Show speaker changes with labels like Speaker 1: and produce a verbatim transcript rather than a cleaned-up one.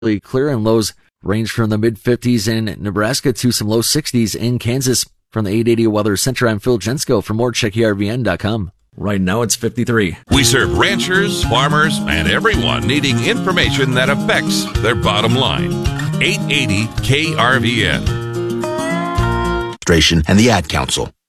Speaker 1: clear, and lows range from the mid fifties in Nebraska to some low sixties in Kansas. From the eight eighty Weather Center, I'm Phil Jensko. For more, check E R V N dot com. Right now, it's fifty-three.
Speaker 2: We serve ranchers, farmers, and everyone needing information that affects their bottom line. eight eighty K R V N.
Speaker 3: And the Ad Council.